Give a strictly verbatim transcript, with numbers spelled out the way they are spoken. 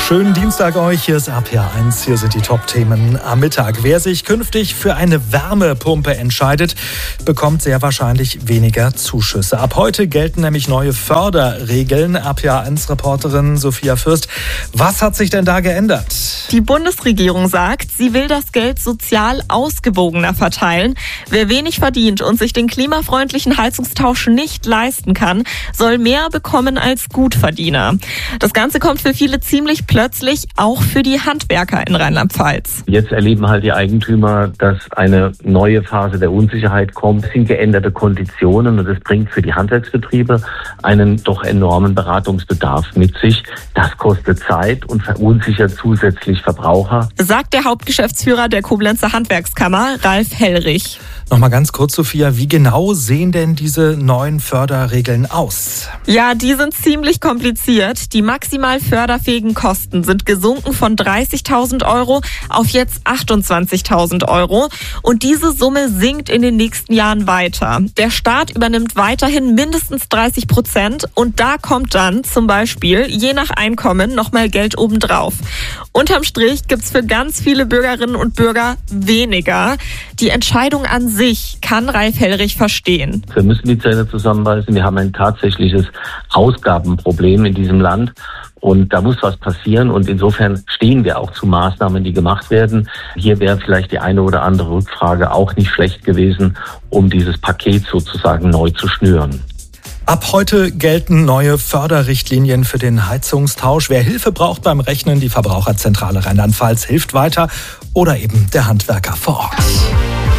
Schönen Dienstag euch, hier ist R P R eins, hier sind die Top-Themen am Mittag. Wer sich künftig für eine Wärmepumpe entscheidet, bekommt sehr wahrscheinlich weniger Zuschüsse. Ab heute gelten nämlich neue Förderregeln. R P R eins-Reporterin Sophia Fürst, was hat sich denn da geändert? Die Bundesregierung sagt, sie will das Geld sozial ausgewogener verteilen. Wer wenig verdient und sich den klimafreundlichen Heizungstausch nicht leisten kann, soll mehr bekommen als Gutverdiener. Das Ganze kommt für viele ziemlich plötzlich, auch für die Handwerker in Rheinland-Pfalz. Jetzt erleben halt die Eigentümer, dass eine neue Phase der Unsicherheit kommt. Es sind geänderte Konditionen und es bringt für die Handwerksbetriebe einen doch enormen Beratungsbedarf mit sich. Das kostet Zeit und verunsichert zusätzlich Verbraucher, sagt der Hauptgeschäftsführer der Koblenzer Handwerkskammer, Ralf Hellrich. Nochmal ganz kurz, Sophia, wie genau sehen denn diese neuen Förderregeln aus? Ja, die sind ziemlich kompliziert. Die maximal förderfähigen Kosten sind gesunken von dreißigtausend Euro auf jetzt achtundzwanzigtausend Euro. Und diese Summe sinkt in den nächsten Jahren weiter. Der Staat übernimmt weiterhin mindestens dreißig Prozent und da kommt dann zum Beispiel je nach Einkommen nochmal Geld obendrauf. Unterm Strich gibt's für ganz viele Bürgerinnen und Bürger weniger. Die Entscheidung an sich kann Ralf Hellrich verstehen. Wir müssen die Zähne zusammenbeißen. Wir haben ein tatsächliches Ausgabenproblem in diesem Land. Und da muss was passieren und insofern stehen wir auch zu Maßnahmen, die gemacht werden. Hier wäre vielleicht die eine oder andere Rückfrage auch nicht schlecht gewesen, um dieses Paket sozusagen neu zu schnüren. Ab heute gelten neue Förderrichtlinien für den Heizungstausch. Wer Hilfe braucht beim Rechnen, die Verbraucherzentrale Rheinland-Pfalz hilft weiter oder eben der Handwerker vor Ort.